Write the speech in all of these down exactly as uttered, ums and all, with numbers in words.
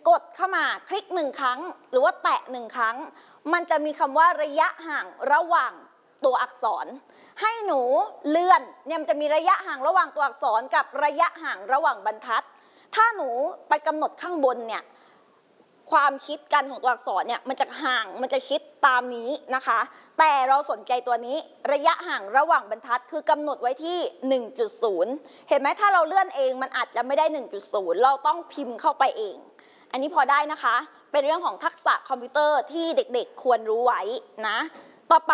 กดเข้ามาคลิกหนึ่งครั้งหรือว่าแตะหนึ่งครั้งมันจะมีคำว่าระยะห่างระหว่างตัวอักษรให้หนูเลื่อนเนี่ยมันจะมีระยะห่างระหว่างตัวอักษรกับระยะห่างระหว่างบรรทัดถ้าหนูไปกำหนดข้างบนเนี่ยความชิดกันของตัวอักษรเนี่ยมันจะห่างมันจะชิดตามนี้นะคะแต่เราสนใจตัวนี้ระยะห่างระหว่างบรรทัดคือกำหนดไว้ที่ หนึ่งจุดศูนย์ เห็นไหมถ้าเราเลื่อนเองมันอาจจะไม่ได้ หนึ่งจุดศูนย์ เราต้องพิมพ์เข้าไปเองอันนี้พอได้นะคะเป็นเรื่องของทักษะคอมพิวเตอร์ที่เด็กๆควรรู้ไว้นะต่อไป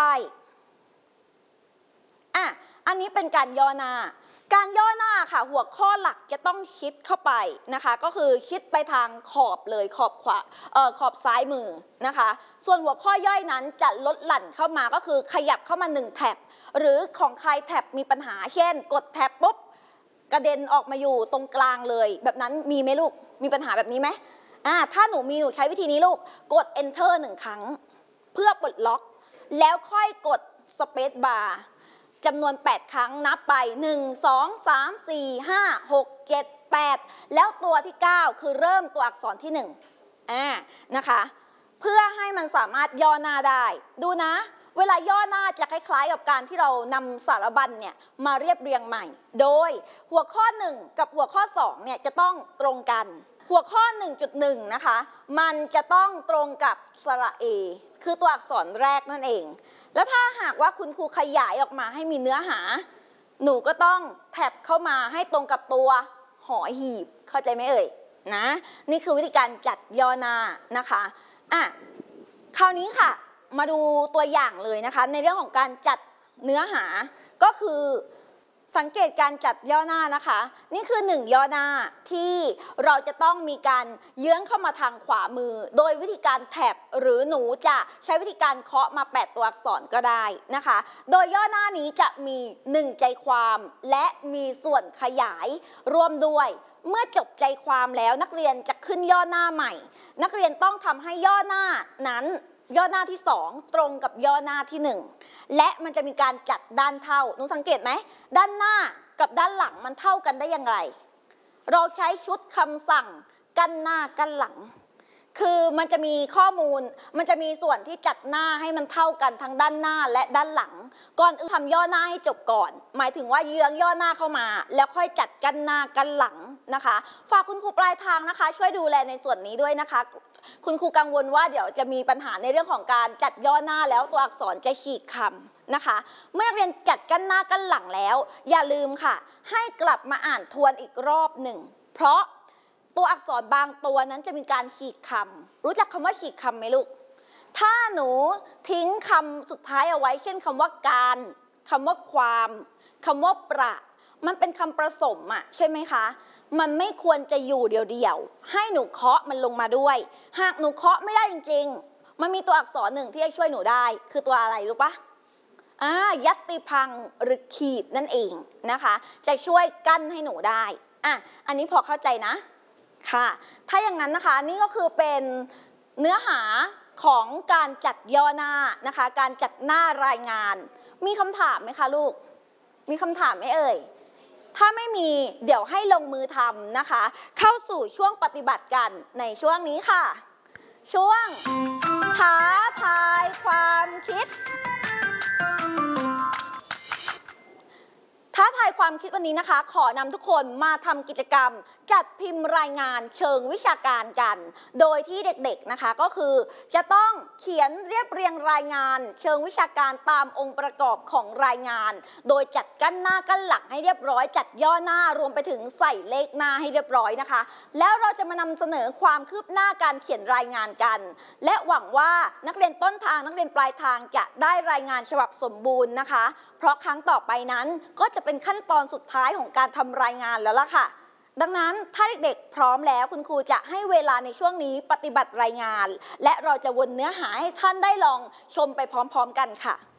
อ่ะอันนี้เป็นการย่อหน้าการย่อหน้าค่ะหัวข้อหลักจะต้องชิดเข้าไปนะคะก็คือชิดไปทางขอบเลยขอบขวาเอ่อขอบซ้ายมือนะคะส่วนหัวข้อย่อยนั้นจะลดหลั่นเข้ามาก็คือขยับเข้ามาหนึ่งแท็บหรือของใครแท็บมีปัญหาเช่นกดแท็บปุ๊บกระเด็นออกมาอยู่ตรงกลางเลยแบบนั้นมีไหมลูกมีปัญหาแบบนี้ไหมอ่าถ้าหนูมีหนูใช้วิธีนี้ลูกกด enter หนึ่งครั้งเพื่อปลดล็อกแล้วค่อยกด space barจำนวนแปดครั้งนับไปหนึ่ง สอง สาม สี่ ห้า หก เจ็ด แปดแล้วตัวที่เก้าคือเริ่มตัวอักษรที่หนึ่งอ่านะคะเพื่อให้มันสามารถย่อหน้าได้ดูนะเวลาย่อหน้าจะคล้ายๆกับการที่เรานำสารบัญเนี่ยมาเรียบเรียงใหม่โดยหัวข้อหนึ่งกับหัวข้อสองเนี่ยจะต้องตรงกันหัวข้อ หนึ่งจุดหนึ่ง นะคะมันจะต้องตรงกับสระเอคือตัวอักษรแรกนั่นเองแล้วถ้าหากว่าคุณครูขยายออกมาให้มีเนื้อหาหนูก็ต้องแท็บเข้ามาให้ตรงกับตัวหอหีบเข้าใจไหมเอ่ยนะนี่คือวิธีการจัดย่อหน้านะคะอ่ะคราวนี้ค่ะมาดูตัวอย่างเลยนะคะในเรื่องของการจัดเนื้อหาก็คือสังเกตการจัดย่อหน้านะคะนี่คือหนึ่งย่อหน้าที่เราจะต้องมีการเยื้องเข้ามาทางขวามือโดยวิธีการแท็บหรือหนูจะใช้วิธีการเคาะมาแปดตัวอักษรก็ได้นะคะโดยย่อหน้านี้จะมีหนึ่งใจความและมีส่วนขยายรวมด้วยเมื่อจบใจความแล้วนักเรียนจะขึ้นย่อหน้าใหม่นักเรียนต้องทำให้ย่อหน้านั้นย่อหน้าที่สองตรงกับย่อหน้าที่หนึ่งและมันจะมีการจัดด้านเท่าหนูสังเกตไหมด้านหน้ากับด้านหลังมันเท่ากันได้อย่างไรเราใช้ชุดคำสั่งกั้นหน้ากั้นหลังคือมันจะมีข้อมูลมันจะมีส่วนที่จัดหน้าให้มันเท่ากันทั้งด้านหน้าและด้านหลังก่อนอื่นทำย่อหน้าให้จบก่อนหมายถึงว่าเยื้องย่อหน้าเข้ามาแล้วค่อยจัดกั้นหน้ากั้นหลังนะคะฝากคุณครูปลายทางนะคะช่วยดูแลในส่วนนี้ด้วยนะคะคุณครูกังวลว่าเดี๋ยวจะมีปัญหาในเรื่องของการจัดย่อหน้าแล้วตัวอักษรจะฉีกคำนะคะเมื่อนักเรียนจัดกั้นหน้ากั้นหลังแล้วอย่าลืมค่ะให้กลับมาอ่านทวนอีกรอบหนึ่งเพราะตัวอักษรบางตัวนั้นจะมีการฉีกคำรู้จักคำว่าฉีกคำไหมลูกถ้าหนูทิ้งคำสุดท้ายเอาไว้เช่นคำว่าการคำว่าความคำว่าประมันเป็นคำผสมอะใช่ไหมคะมันไม่ควรจะอยู่เดี่ยวๆให้หนูเคาะมันลงมาด้วยหากหนูเคาะไม่ได้จริงๆมันมีตัวอักษรหนึ่งที่จะช่วยหนูได้คือตัวอะไรรู้ปะอ่ายัตติพังหรือขีดนั่นเองนะคะจะช่วยกั้นให้หนูได้อ่ะอันนี้พอเข้าใจนะค่ะถ้าอย่างนั้นนะคะนี่ก็คือเป็นเนื้อหาของการจัดย่อหน้านะคะการจัดหน้ารายงานมีคำถามไหมคะลูกมีคำถามไหมเอ่ยถ้าไม่มีเดี๋ยวให้ลงมือทำนะคะเข้าสู่ช่วงปฏิบัติกันในช่วงนี้ค่ะช่วงท้าทายความคิดท้าทายความคิดวันนี้นะคะขอนำทุกคนมาทำกิจกรรมจัดพิมพ์รายงานเชิงวิชาการกันโดยที่เด็กๆนะคะก็คือจะต้องเขียนเรียบเรียงรายงานเชิงวิชาการตามองค์ประกอบของรายงานโดยจัดกั้นหน้ากั้นหลังให้เรียบร้อยจัดย่อหน้ารวมไปถึงใส่เลขหน้าให้เรียบร้อยนะคะแล้วเราจะมานำเสนอความคืบหน้าการเขียนรายงานกันและหวังว่านักเรียนต้นทางนักเรียนปลายทางจะได้รายงานฉบับสมบูรณ์นะคะเพราะครั้งต่อไปนั้นก็จะเป็นขั้นตอนสุดท้ายของการทำรายงานแล้วล่ะค่ะดังนั้นถ้าเด็กๆพร้อมแล้วคุณครูจะให้เวลาในช่วงนี้ปฏิบัติรายงานและเราจะวนเนื้อหาให้ท่านได้ลองชมไปพร้อมๆกันค่ะ